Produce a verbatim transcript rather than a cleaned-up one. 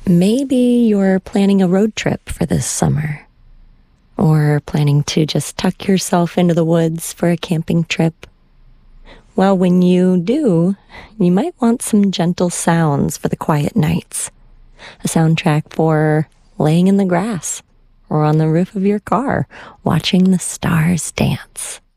Maybe you're planning a road trip for this summer, or planning to just tuck yourself into the woods for a camping trip. Well, when you do, you might want some gentle sounds for the quiet nights. A soundtrack for laying in the grass or on the roof of your car, watching the stars dance.